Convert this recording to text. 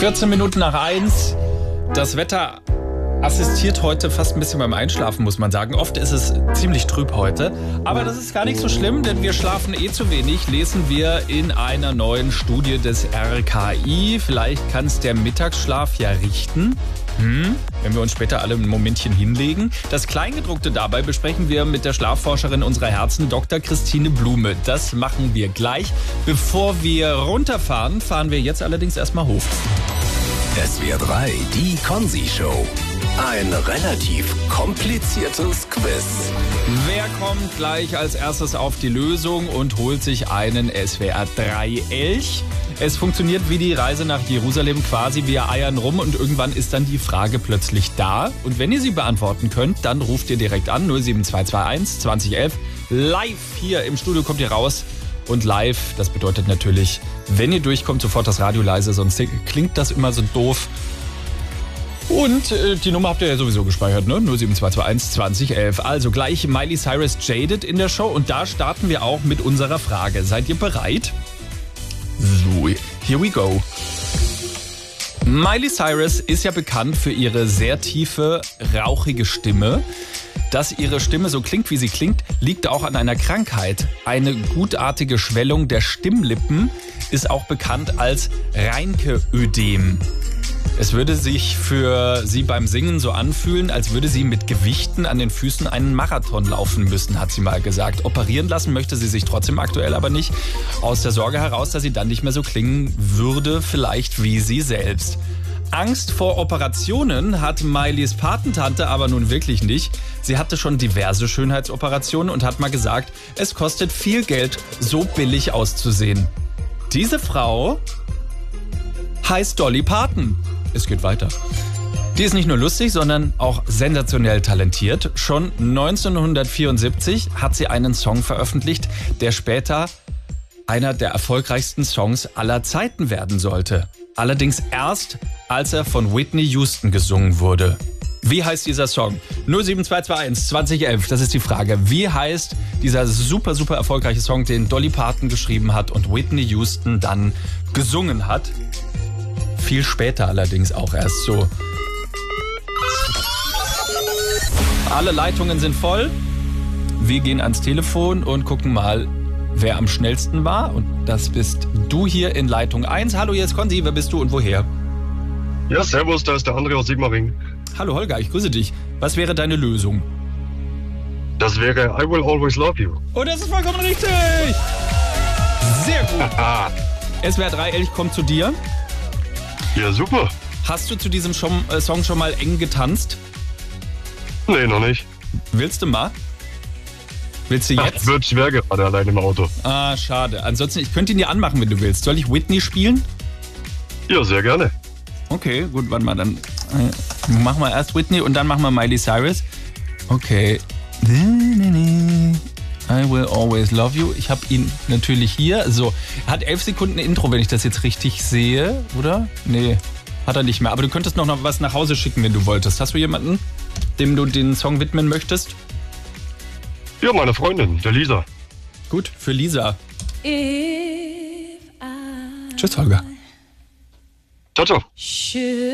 14 Minuten nach 1. Das Wetter assistiert heute fast ein bisschen beim Einschlafen, muss man sagen. Oft ist es ziemlich trüb heute. Aber das ist gar nicht so schlimm, denn wir schlafen zu wenig, lesen wir in einer neuen Studie des RKI. Vielleicht kann es der Mittagsschlaf ja richten. Wenn wir uns später alle ein Momentchen hinlegen. Das Kleingedruckte dabei besprechen wir mit der Schlafforscherin unserer Herzen, Dr. Christine Blume. Das machen wir gleich. Bevor wir runterfahren, fahren wir jetzt allerdings erstmal hoch. SWR 3, die Konzi-Show. Ein relativ kompliziertes Quiz. Wer kommt gleich als erstes auf die Lösung und holt sich einen SWR 3 Elch? Es funktioniert wie die Reise nach Jerusalem quasi. Wir eiern rum und irgendwann ist dann die Frage plötzlich da. Und wenn ihr sie beantworten könnt, dann ruft ihr direkt an 07221 2011. Live hier im Studio kommt ihr raus. Und live, das bedeutet natürlich, wenn ihr durchkommt, sofort das Radio leise, sonst klingt das immer so doof. Und die Nummer habt ihr ja sowieso gespeichert, ne? 07221 2011. Also gleich Miley Cyrus Jaded in der Show. Und da starten wir auch mit unserer Frage. Seid ihr bereit? So, here we go. Miley Cyrus ist ja bekannt für ihre sehr tiefe, rauchige Stimme. Dass ihre Stimme so klingt, wie sie klingt, liegt auch an einer Krankheit. Eine gutartige Schwellung der Stimmlippen ist auch bekannt als Reinkeödem. Es würde sich für sie beim Singen so anfühlen, als würde sie mit Gewichten an den Füßen einen Marathon laufen müssen, hat sie mal gesagt. Operieren lassen möchte sie sich trotzdem aktuell aber nicht. Aus der Sorge heraus, dass sie dann nicht mehr so klingen würde, vielleicht wie sie selbst. Angst vor Operationen hat Mileys Patentante aber nun wirklich nicht. Sie hatte schon diverse Schönheitsoperationen und hat mal gesagt, es kostet viel Geld, so billig auszusehen. Diese Frau heißt Dolly Parton. Es geht weiter. Die ist nicht nur lustig, sondern auch sensationell talentiert. Schon 1974 hat sie einen Song veröffentlicht, der später einer der erfolgreichsten Songs aller Zeiten werden sollte. Allerdings erst, als er von Whitney Houston gesungen wurde. Wie heißt dieser Song? 07221 2011, das ist die Frage. Wie heißt dieser super, super erfolgreiche Song, den Dolly Parton geschrieben hat und Whitney Houston dann gesungen hat? Viel später allerdings auch erst so. Alle Leitungen sind voll. Wir gehen ans Telefon und gucken mal, wer am schnellsten war. Und das bist du hier in Leitung 1. Hallo, hier ist Konzi. Wer bist du und woher? Ja, servus, da ist der André aus Sigmaringen. Hallo Holger, ich grüße dich. Was wäre deine Lösung? Das wäre I Will Always Love You. Oh, das ist vollkommen richtig! Sehr gut. SWR 3 Elch kommt zu dir. Ja, super. Hast du zu diesem Song schon mal eng getanzt? Nee, noch nicht. Willst du mal? Willst du jetzt? Wird schwer gerade allein im Auto. Ah, schade. Ansonsten, ich könnte ihn dir anmachen, wenn du willst. Soll ich Whitney spielen? Ja, sehr gerne. Okay, gut, warte mal, dann machen wir erst Whitney und dann machen wir Miley Cyrus. Okay. I Will Always Love You. Ich habe ihn natürlich hier. So, er hat 11 Sekunden Intro, wenn ich das jetzt richtig sehe, oder? Nee, hat er nicht mehr. Aber du könntest noch was nach Hause schicken, wenn du wolltest. Hast du jemanden, dem du den Song widmen möchtest? Ja, meine Freundin, der Lisa. Gut, für Lisa. Tschüss, Holger. Ciao, ciao.